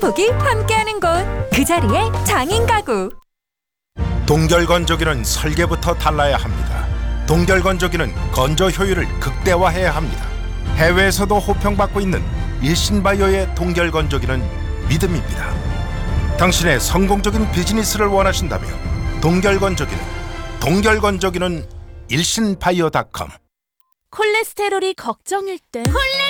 행복이 함께하는 곳, 그 자리에 장인가구. 동결건조기는 설계부터 달라야 합니다. 동결건조기는 건조 효율을 극대화해야 합니다. 해외에서도 호평받고 있는 일신바이오의 동결건조기는 믿음입니다. 당신의 성공적인 비즈니스를 원하신다면 동결건조기는 일신바이오닷컴. 콜레스테롤이 걱정일 때